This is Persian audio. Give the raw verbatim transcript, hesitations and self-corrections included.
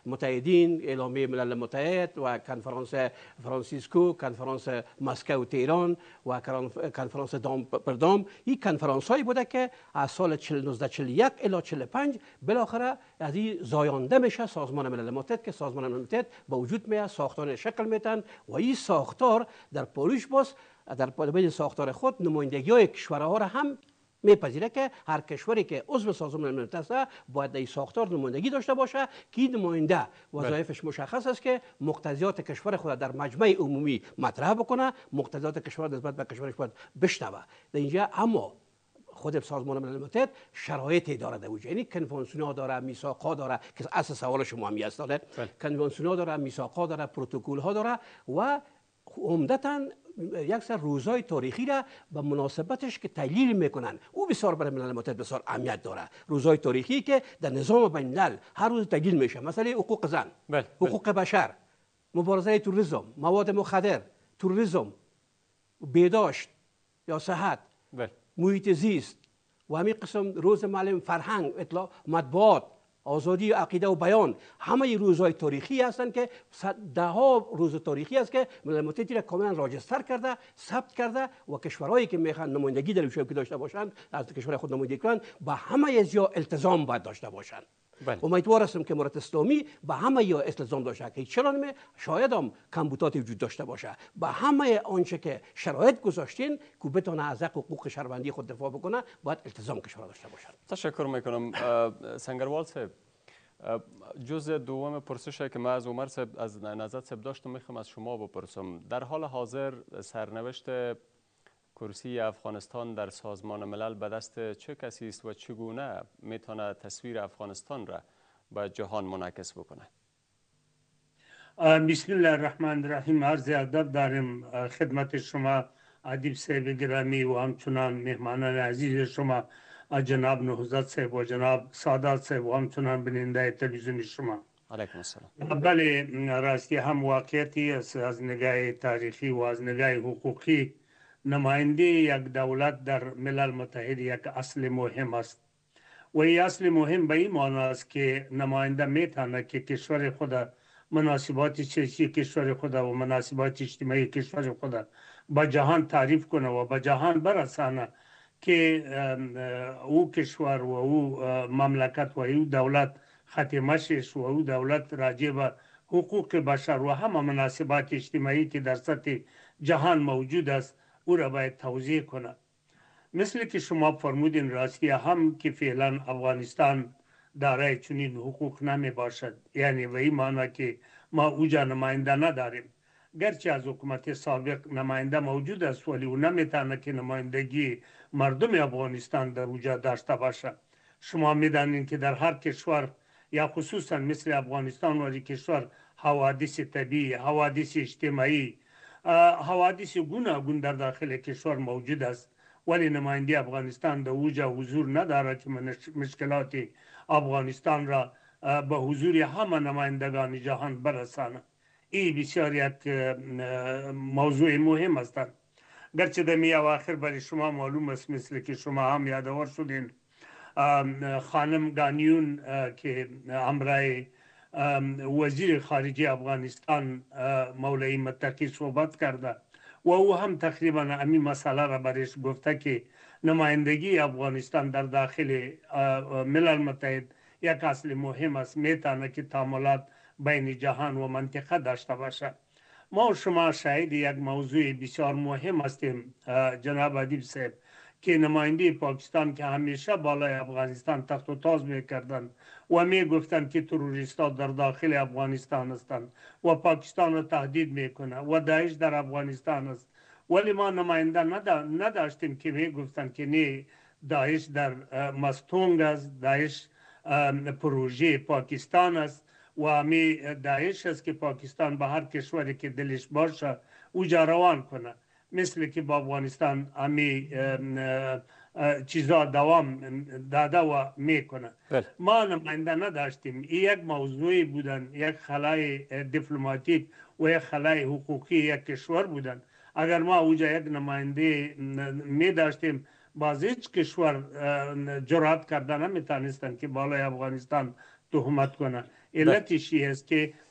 متحدین، اعلامیه ملل متحد و کنفرانس فرانسیسکو، کنفرانس مسکو تهران و کنفرانس دام پردام، این کنفرانس هایی بوده که از سال نوزده چهل و یک الی چهل و پنج بالاخره از این زایانده میشه سازمان ملل متحد که سازمان ملل متحد به وجود میاد، ساختار شکل میتن و این ساختار در پاریس باز در پای ساختار خود نمایندگی های کشورها را هم میپذیره که هر کشوری که عضو سازمان ملل متحد است باید در این ساختار نمایندگی داشته باشه که این نماینده وظایفش مشخص است که مقتضیات کشور خود در مجمع عمومی مطرح بکنه، مقتضیات کشور نسبت به کشورش باید بشنوه. در اینجا اما خود سازمان ملل متحد شرایطی داره در وجود، یعنی کنوانسیون‌ها داره، میثاق‌ها داره که اصل سوال شما هم هست، کنوانسیون‌ها داره، میثاق‌ها داره، پروتکل‌ها داره و عمدتاً یک سر روزهای تاریخی را به مناسبتش که تحلیل میکنن او بسیار برای ملل متحد بسیار اهمیت داره. روزهای تاریخی که در نظام بین الملل هر روز تحلیل میشه، مثلا حقوق زن، بل. حقوق بل. بشر، مبارزه تروریسم، مواد مخدر، تروریسم، بهداشت یا صحت، بل. محیط زیست و همین قسم روز معلم فرهنگ، اطلاع، مطبوعات، آزادی عقیده و بیان، همه روزهای تاریخی هستند که ده ها روز تاریخی است که ملل متحد را کاملا راجستر کرده، ثبت کرده و کشورهایی که میخوان نمایندگی در که داشته باشند از کشور خود نمایندگی کنند با همه از یا التزام باید داشته باشند. امیدوار هستم که امارات اسلامی به همه یا التزام داشته که چرا نمی شاید هم کمبودات وجود داشته باشه، به همه آنچه که شرایط گذاشتین که بتونه از حقوق شهروندی خود دفاع بکنه باید التزام کشور داشته باشند. تشکر میکنم. سنگروال صاحب، جزء دوم پرسشی که من از عمر صاحب از نظر صاحب داشتم میخوام از شما بپرسم. در حال حاضر سرنوشت کرسی افغانستان در سازمان ملل به دست چه کسی است و چگونه میتونه تصویر افغانستان را به جهان منعکس بکنه؟ بسم الله الرحمن الرحیم. عرض ادب دارم خدمت شما ادیب صاحب گرامی و همچنان مهمانان عزیز شما جناب نهضت صاحب و جناب سادات صاحب و همچنان بیننده تلویزیون شما. علیکم السلام. بله، راستی هم واقعیتی است از نگاه تاریخی و از نگاه حقوقی نماینده یک دولت در ملل متحد یک اصل مهم است و این اصل مهم به این معنی است که نماینده میتونه که کشور خود مناسبات سیاسی کشور خود و مناسبات اجتماعی کشور خود با جهان تعریف کنه و با جهان برسانه که او کشور و او مملکت و او دولت ختمشش و او دولت راجع به حقوق بشر و همه مناسبات اجتماعی که در سطح جهان موجود است او را باید توضیح کنه. مثل که شما فرمودین راستی هم که فعلا افغانستان دارای چنین حقوق نمی باشد، یعنی به این معنی که ما اوجا نماینده نداریم، گرچه از حکومت سابق نماینده موجود است ولی او نمیتونه که نمایندگی مردم افغانستان در اوجا داشته باشه. شما میدانید که در هر کشور یا خصوصا مثل افغانستان و کشور حوادث طبیعی، حوادث اجتماعی، حوادث گوناگون در داخل کشور موجود است ولی نماینده افغانستان در اوجا حضور ندارد که مشکلات افغانستان را به حضور همه نمایندگان جهان برسانه. این بسیار یک موضوع مهم است. گرچه در می اواخر برای شما معلوم است مثل که شما هم یادآور شدین خانم گانیون که همراه وزیر خارجه افغانستان مولوی متقی صحبت کرده و او هم تقریبا همین مسئله را برایش گفته که نمایندگی افغانستان در داخل ملل متحد یک اصل مهم است، میتونه که تعاملات بین جهان و منطقه داشته باشه. ما و شما شاهد یک موضوع بسیار مهم هستیم جناب ادیب صاحب که نماینده پاکستان که همیشه بالای افغانستان تخت و تاز میکردند و میگفتند که تروریست‌ها در داخل افغانستان هستند و پاکستان را تهدید میکنه و داعش در افغانستان است، ولی ما نماینده نداشتیم که میگفتند که نه، داعش در مستونگ است، داعش پروژه پاکستان است و همی داعش است که پاکستان به هر کشوری که دلش باشه اوجا روان کنه، مثل که با افغانستان همی چیزا دوام داده و میکنه. ما نماینده نداشتیم. این یک موضوعی بودن، یک خلای دیپلماتیک و یک خلای حقوقی یک کشور بودن. اگر ما اوجا یک نماینده می داشتیم باز هیچ کشور جرأت کرده نمیتونستن که بالای افغانستان تهمت کنه. علتش است که